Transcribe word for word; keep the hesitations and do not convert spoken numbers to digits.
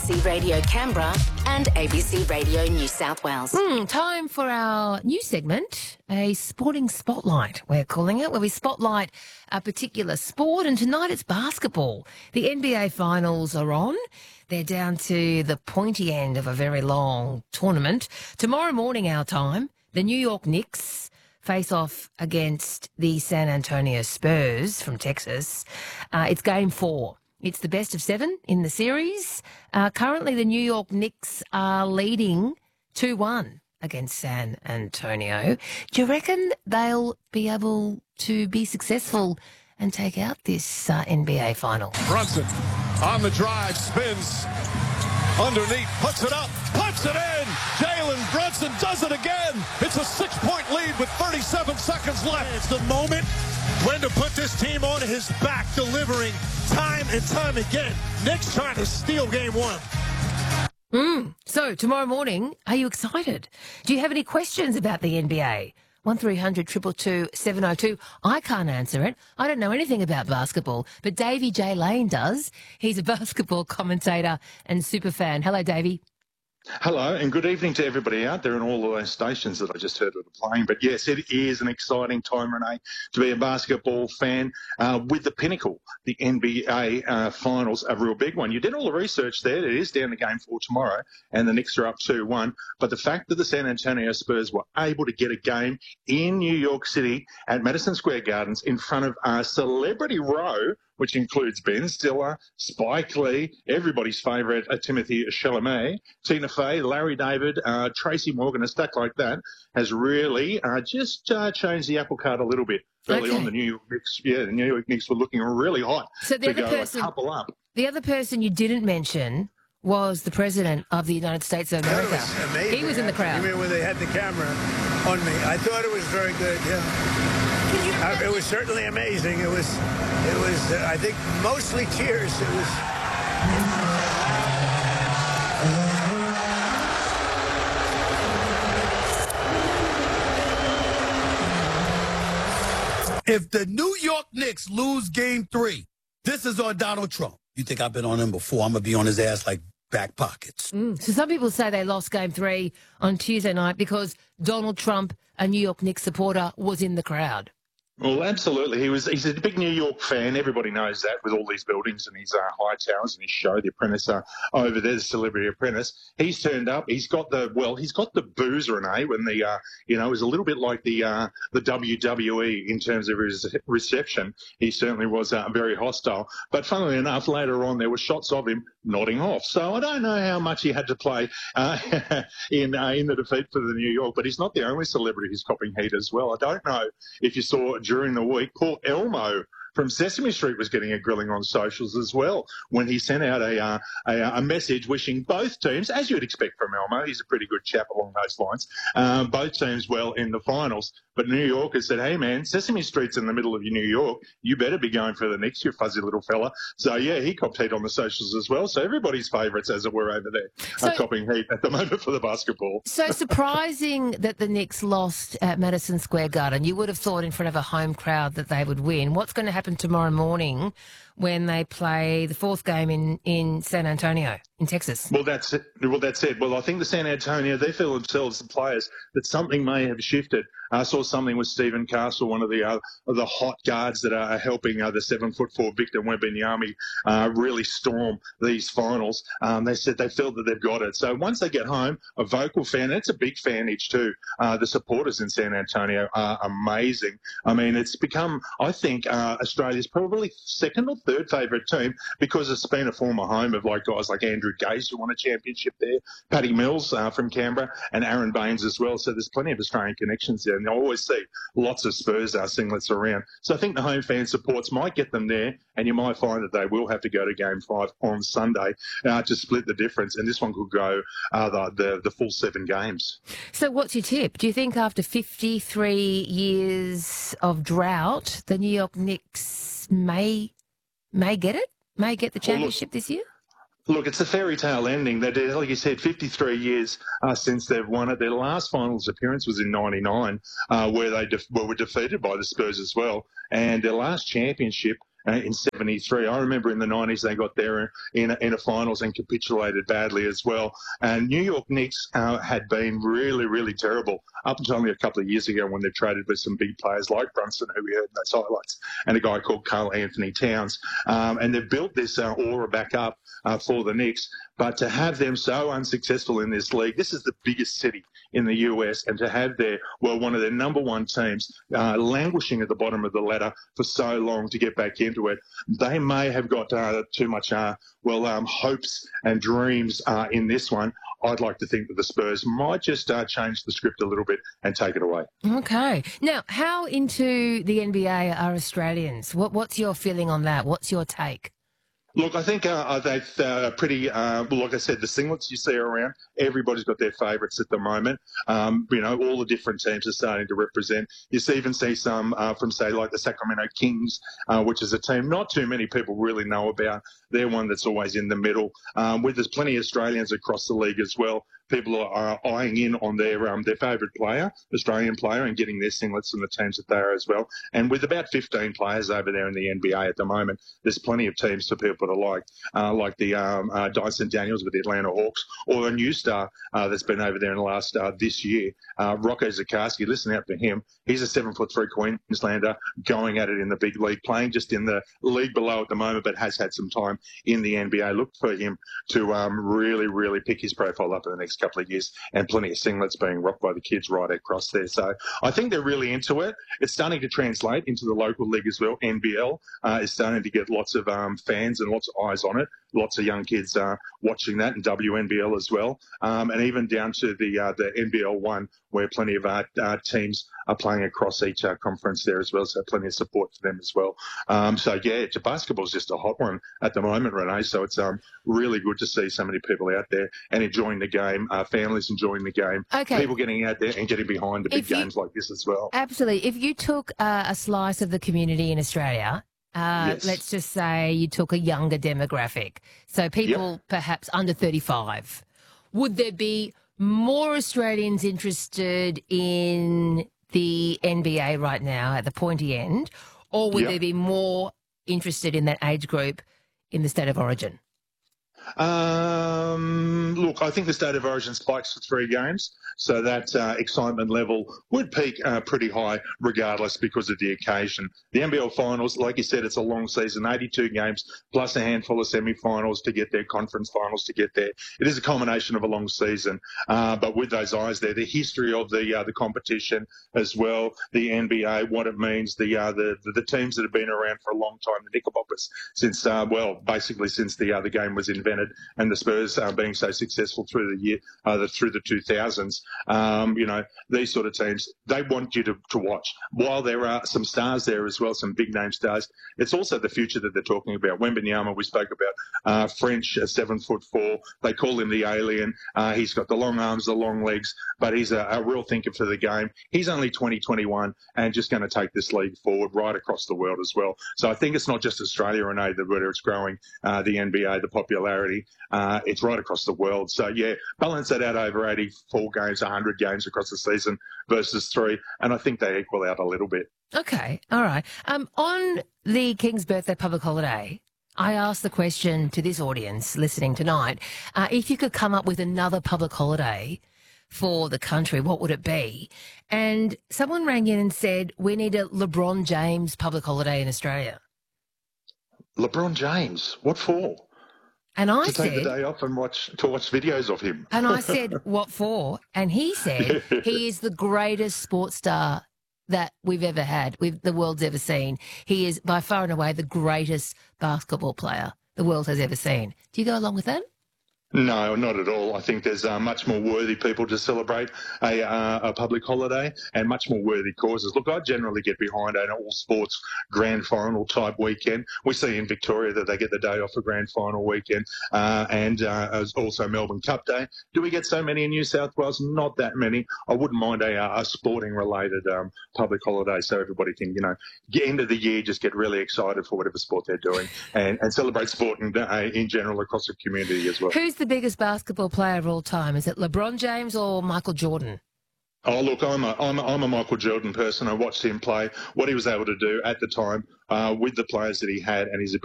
C Radio Canberra and A B C Radio New South Wales. Mm, time for our new segment, a sporting spotlight, we're calling it, where we spotlight a particular sport, and tonight it's basketball. The N B A finals are on. They're down to the pointy end of a very long tournament. Tomorrow morning, our time, the New York Knicks face off against the San Antonio Spurs from Texas. Uh, it's game four. It's the best of seven in the series. Uh, currently, the New York Knicks are leading two one against San Antonio. Do you reckon they'll be able to be successful and take out this uh, N B A final? Brunson on the drive, spins underneath, puts it up, puts it in. Jalen Brunson does it again. It's a six-point lead with thirty-seven seconds left. It's the moment when to put this team on his back, delivering time and time again. Knicks trying to steal game one. Mm. So, tomorrow morning, are you excited? Do you have any questions about the N B A? one three hundred two two two seven oh two. I can't answer it. I don't know anything about basketball, but Davey J. Lane does. He's a basketball commentator and super fan. Hello, Davey. Hello, and good evening to everybody out there in all of those stations that I just heard of playing. But yes, it is an exciting time, Renee, to be a basketball fan uh, with the pinnacle, the N B A uh, finals, a real big one. You did all the research there. It is down to game four tomorrow, and the Knicks are up two one. But the fact that the San Antonio Spurs were able to get a game in New York City at Madison Square Gardens in front of a celebrity row, which includes Ben Stiller, Spike Lee, everybody's favourite, uh, Timothy Chalamet, Tina Fey, Larry David, uh, Tracy Morgan, a stack like that, has really uh, just uh, changed the apple cart a little bit. Early Okay. on, the New York Knicks, yeah, the New York Knicks were looking really hot So the to other go person- a couple up. The other person you didn't mention was the President of the United States of America. That was amazing. He was in the crowd. You mean when they had the camera on me? I thought it was very good. Yeah, uh, it was certainly amazing. It was, it was. Uh, I think mostly cheers. It was. If the New York Knicks lose game three, this is on Donald Trump. You think I've been on him before? I'm going to be on his ass like back pockets. Mm. So some people say they lost game three on Tuesday night because Donald Trump, a New York Knicks supporter, was in the crowd. Well, absolutely. He was. He's a big New York fan. Everybody knows that with all these buildings and his uh, high towers and his show, The Apprentice, uh, over there, The Celebrity Apprentice. He's turned up. He's got the well. He's got the booze, Renee. When the uh, you know, it was a little bit like the uh, the W W E in terms of his reception. He certainly was uh, very hostile. But funnily enough, later on there were shots of him nodding off. So I don't know how much he had to play uh, in uh, in the defeat for the New York. But he's not the only celebrity who's copping heat as well. I don't know if you saw during the week, Paul Elmo from Sesame Street was getting a grilling on socials as well when he sent out a, uh, a, a message wishing both teams, as you'd expect from Elmo, he's a pretty good chap along those lines, um, both teams well in the finals. But New Yorkers said, hey, man, Sesame Street's in the middle of New York. You better be going for the Knicks, you fuzzy little fella. So, yeah, he copped heat on the socials as well. So everybody's favourites, as it were, over there So- are copping heat at the moment for the basketball. So surprising that the Knicks lost at Madison Square Garden. You would have thought in front of a home crowd that they would win. What's going to happen tomorrow morning when they play the fourth game in, in San Antonio, in Texas? Well, that's it. Well, that's it. Well, I think the San Antonio, they feel themselves, the players, that something may have shifted. I saw something with Stephen Castle, one of the uh, of the hot guards that are helping uh, the seven foot four Victor Wembanyama uh, really storm these finals. Um, they said they feel that they've got it. So once they get home, a vocal fan, and it's a big fanage too. Uh, the supporters in San Antonio are amazing. I mean, it's become, I think, uh, Australia's probably second or third favourite team because it's been a former home of like guys like Andrew Gaze who won a championship there, Paddy Mills uh, from Canberra, and Aaron Baines as well. So there's plenty of Australian connections there. And I always see lots of Spurs uh, singlets around. So I think the home fan supports might get them there, and you might find that they will have to go to game five on Sunday uh, to split the difference. And this one could go uh, the, the, the full seven games. So what's your tip? Do you think after fifty-three years of drought, the New York Knicks may may get it? May get the championship this year? Look, it's a fairy tale ending. They did, like you said, fifty-three years uh, since they've won it. Their last finals appearance was in ninety-nine, uh, where they def- well, were defeated by the Spurs as well. And their last championship uh, in seventy-three. I remember in the nineties they got there in a, in a finals and capitulated badly as well. And New York Knicks uh, had been really, really terrible up until only a couple of years ago when they traded with some big players like Brunson, who we heard in those highlights, and a guy called Karl Anthony Towns. Um, and they've built this uh, aura back up uh, for the Knicks. But to have them so unsuccessful in this league, this is the biggest city in the U S, and to have their, well, one of their number one teams uh, languishing at the bottom of the ladder for so long to get back into it, they may have got uh, too much, uh, well, um, hopes and dreams uh, in this one. I'd like to think that the Spurs might just uh, change the script a little bit and take it away. Okay. Now, how into the N B A are Australians? What, what's your feeling on that? What's your take? Look, I think uh, they've uh, pretty, uh, well, like I said, the singlets you see around, everybody's got their favourites at the moment. Um, you know, all the different teams are starting to represent. You see, even see some uh, from, say, like the Sacramento Kings, uh, which is a team not too many people really know about. They're one that's always in the middle. Um, with there's plenty of Australians across the league as well. People are, are eyeing in on their um, their favourite player, Australian player, and getting their singlets from the teams that they are as well. And with about fifteen players over there in the N B A at the moment, there's plenty of teams for people to like, uh, like the um, uh, Dyson Daniels with the Atlanta Hawks, or a new star uh, that's been over there in the last uh, this year, uh, Rocco Zikarsky. Listen out for him. He's a seven foot three Queenslander going at it in the big league, playing just in the league below at the moment, but has had some time in the N B A. Look for him to um, really, really pick his profile up in the next couple of years, and plenty of singlets being rocked by the kids right across there. So I think they're really into it. It's starting to translate into the local league as well. N B L uh, is starting to get lots of um, fans and lots of eyes on it. Lots of young kids uh, watching that, and W N B L as well, um, and even down to the uh, the N B L one, where plenty of uh, uh, teams are playing across each uh, conference there as well, so plenty of support for them as well. Um, so, yeah, basketball's just a hot one at the moment, Renee, so it's um, really good to see so many people out there and enjoying the game, uh, families enjoying the game, okay. people getting out there and getting behind the big you, games like this as well. Absolutely. If you took uh, a slice of the community in Australia, Uh, yes. let's just say you took a younger demographic, so people yep. perhaps under thirty-five, would there be more Australians interested in the N B A right now at the pointy end, or would yep. there be more interested in that age group in the state of origin? Um, look, I think the state of origin spikes for three games, so that uh, excitement level would peak uh, pretty high regardless because of the occasion. The N B L finals, like you said, it's a long season, eighty-two games plus a handful of semi-finals to get there, conference finals to get there. It is a culmination of a long season, uh, but with those eyes there, the history of the uh, the competition as well, the N B A, what it means, the uh, the, the the teams that have been around for a long time, the Knickerbockers, since uh, well, basically since the uh, the game was invented. And the Spurs uh, being so successful through the year, uh, the, through the two thousands, um, you know, these sort of teams, they want you to, to watch. While there are some stars there as well, some big name stars, it's also the future that they're talking about. Wembanyama, we spoke about, uh, French, uh, seven foot four. They call him the alien. Uh, he's got the long arms, the long legs, but he's a, a real thinker for the game. He's only twenty, twenty-one and just going to take this league forward right across the world as well. So I think it's not just Australia, Renee, that where it's growing, uh, the N B A, the popularity. Uh, it's right across the world. So, yeah, balance that out over eighty-four games, one hundred games across the season versus three, and I think they equal out a little bit. Okay, all right. Um, on the King's birthday public holiday, I asked the question to this audience listening tonight, uh, if you could come up with another public holiday for the country, what would it be? And someone rang in and said, we need a LeBron James public holiday in Australia. LeBron James? What for? And I to said, take the day off and watch to watch videos of him. And I said, what for? And he said he is the greatest sports star that we've ever had, we've, the world's ever seen. He is by far and away the greatest basketball player the world has ever seen. Do you go along with that? No, not at all. I think there's uh, much more worthy people to celebrate a, uh, a public holiday and much more worthy causes. Look, I generally get behind an all-sports grand final type weekend. We see in Victoria that they get the day off for grand final weekend uh, and uh, also Melbourne Cup Day. Do we get so many in New South Wales? Not that many. I wouldn't mind a, a sporting-related um, public holiday so everybody can, you know, get end of the year, just get really excited for whatever sport they're doing and, and celebrate sport in, uh, in general across the community as well. Who's the biggest basketball player of all time? Is it LeBron James or Michael Jordan? Oh, look, I'm a, I'm, a, I'm a Michael Jordan person. I watched him play, what he was able to do at the time uh, with the players that he had and his ability.